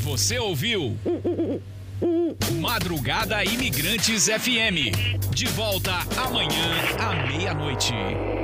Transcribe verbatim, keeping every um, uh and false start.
Você ouviu Madrugada Imigrantes F M. De volta amanhã à meia-noite.